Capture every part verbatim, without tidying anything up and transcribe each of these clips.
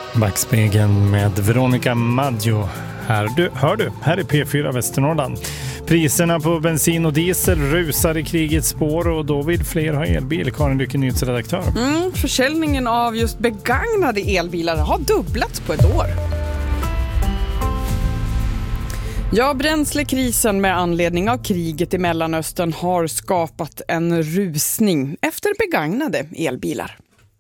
Backspegeln med Veronica Maggio. Här du, hör du, här är P fyra Västernorrland. Priserna på bensin och diesel rusar i krigets spår och då vill fler ha elbil. Karin Lycke, nyhetsredaktör. Mm, försäljningen av just begagnade elbilar har dubblats på ett år. Ja, bränslekrisen med anledning av kriget i Mellanöstern har skapat en rusning efter begagnade elbilar.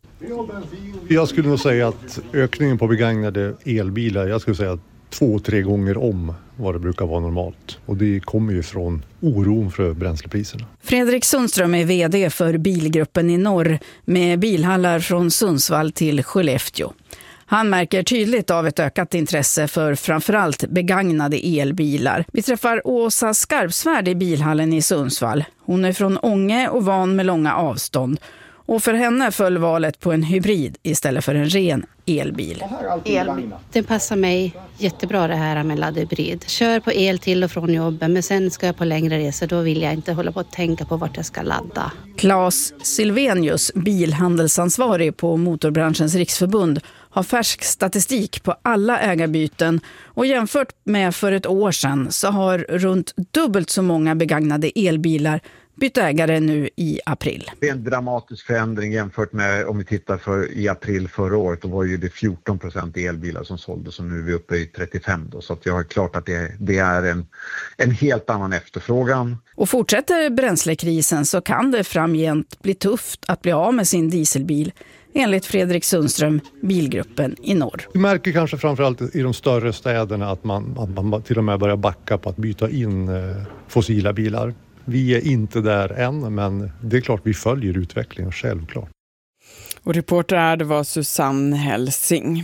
Jag skulle nog säga att ökningen på begagnade elbilar, jag skulle säga två, tre gånger om vad det brukar vara normalt. Och det kommer ju från oron för bränslepriserna. Fredrik Sundström är vd för Bilgruppen i norr med bilhallar från Sundsvall till Skellefteå. Han märker tydligt av ett ökat intresse för framförallt begagnade elbilar. Vi träffar Åsa Skarpsvärd i bilhallen i Sundsvall. Hon är från Ånge och van med långa avstånd. Och för henne föll valet på en hybrid istället för en ren elbil. elbil. Det passar mig jättebra det här med laddhybrid. Kör på el till och från jobben, men sen ska jag på längre resor. Då vill jag inte hålla på att tänka på vart jag ska ladda. Claes Silvenius, bilhandelsansvarig på Motorbranschens riksförbund, har färsk statistik på alla ägarbyten och jämfört med för ett år sedan så har runt dubbelt så många begagnade elbilar bytt ägare nu i april. Det är en dramatisk förändring jämfört med om vi tittar för i april förra året. Då var ju det fjorton procent elbilar som såldes och nu är vi uppe i trettiofem då. Så att jag har klart att det, det är en, en helt annan efterfrågan. Och fortsätter bränslekrisen så kan det framgent bli tufft att bli av med sin dieselbil. Enligt Fredrik Sundström, Bilgruppen i norr. Vi märker kanske framförallt i de större städerna att man, att man till och med börjar backa på att byta in eh, fossila bilar. Vi är inte där än, men det är klart vi följer utvecklingen, självklart. Och reporter är det var Susanne Helsing.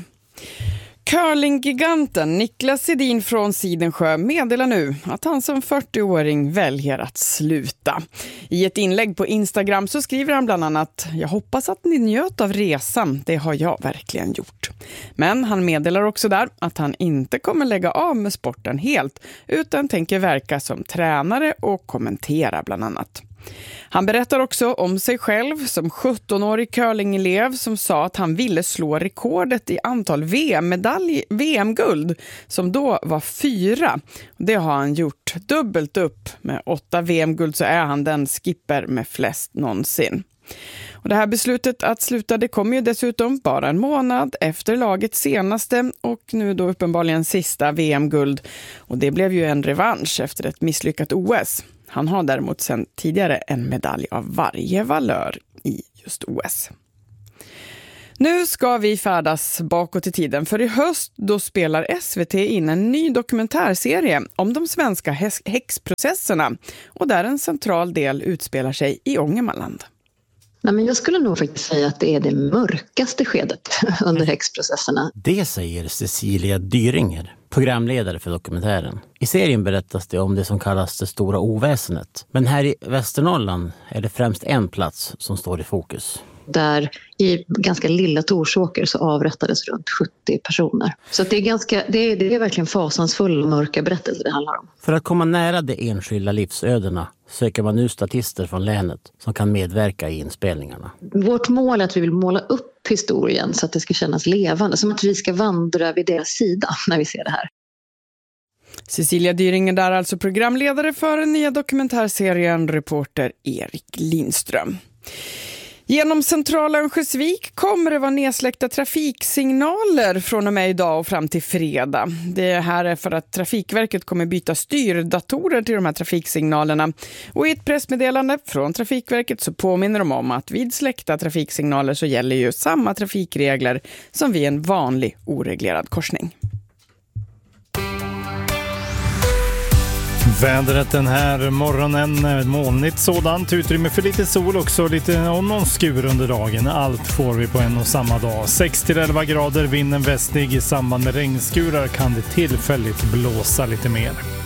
Curlinggiganten Niklas Edin från Sidensjö meddelar nu att han som fyrtioåring väljer att sluta. I ett inlägg på Instagram så skriver han bland annat: "Jag hoppas att ni njöt av resan, det har jag verkligen gjort." Men han meddelar också där att han inte kommer lägga av med sporten helt utan tänker verka som tränare och kommentera bland annat. Han berättar också om sig själv som sjuttonårig curlingelev som sa att han ville slå rekordet i antal V M-medalj, V M-guld som då var fyra. Det har han gjort dubbelt upp. Med åtta V M-guld så är han den skipper med flest någonsin. Och det här beslutet att sluta det kommer ju dessutom bara en månad efter lagets senaste och nu då uppenbarligen sista V M-guld. Och det blev ju en revansch efter ett misslyckat O S. Han har däremot sedan tidigare en medalj av varje valör i just O S. Nu ska vi färdas bakåt i tiden, för i höst då spelar S V T in en ny dokumentärserie om de svenska häxprocesserna och där en central del utspelar sig i Ångermanland. Nej, men jag skulle nog faktiskt säga att det är det mörkaste skedet under häxprocesserna. Det säger Cecilia Dyringer, programledare för dokumentären. I serien berättas det om det som kallas det stora oväsendet. Men här i Västernorrland är det främst en plats som står i fokus. Där i ganska lilla Torsåker så avrättades runt sjuttio personer. Så att det, är ganska, det, är, det är verkligen fasansfull och mörka berättelser det handlar om. För att komma nära de enskilda livsödena söker man nu statister från länet som kan medverka i inspelningarna. Vårt mål är att vi vill måla upp historien så att det ska kännas levande. Som att vi ska vandra vid deras sida när vi ser det här. Cecilia Dyringer där, alltså programledare för den nya dokumentärserien, reporter Erik Lindström. Genom centrala Örnsköldsvik kommer det vara nedsläckta trafiksignaler från och med idag och fram till fredag. Det här är för att Trafikverket kommer byta styrdatorer till de här trafiksignalerna. Och i ett pressmeddelande från Trafikverket så påminner de om att vid släckta trafiksignaler så gäller ju samma trafikregler som vid en vanlig oreglerad korsning. Vädret den här morgonen, molnigt sådant, utrymme för lite sol också, lite och någon skur under dagen. Allt får vi på en och samma dag. sex till elva grader, vinden västlig. I samband med regnskurar kan det tillfälligt blåsa lite mer.